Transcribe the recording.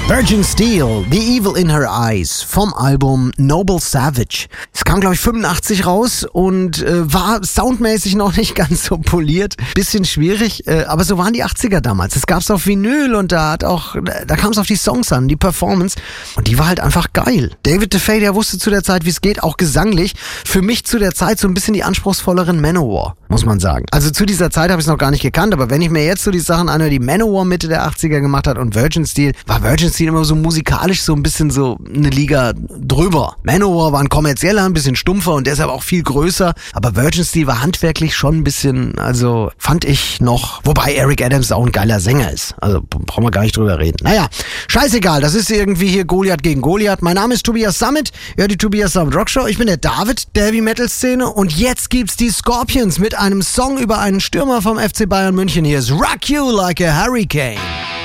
Virgin Steel, The Evil in Her Eyes vom Album Noble Savage. Es kam, glaube ich, 85 raus und war soundmäßig noch nicht ganz so poliert. Bisschen schwierig, aber so waren die 80er damals. Es gab's auf Vinyl und da kam es auf die Songs an, die Performance. Und die war halt einfach geil. David DeFay, der wusste zu der Zeit, wie es geht, auch gesanglich. Für mich zu der Zeit so ein bisschen die anspruchsvolleren Manowar, muss man sagen. Also zu dieser Zeit habe ich es noch gar nicht gekannt, aber wenn ich mir jetzt so die Sachen anhöre, die Manowar Mitte der 80er gemacht hat und Virgin Steel, war Virgin Steel immer so musikalisch so ein bisschen so eine Liga drüber. Manowar war ein kommerzieller, ein bisschen stumpfer und deshalb auch viel größer, aber Virgin Steel war handwerklich schon ein bisschen, also fand ich noch, wobei Eric Adams auch ein geiler Sänger ist, also brauchen wir gar nicht drüber reden. Naja, scheißegal, das ist irgendwie hier Goliath gegen Goliath. Mein Name ist Tobias Summit, ihr hört die Tobias Summit Rockshow, ich bin der David der Heavy Metal Szene und jetzt gibt's die Scorpions mit einem Song über einen Stürmer vom FC Bayern München. Hier ist Rock You Like a Hurricane.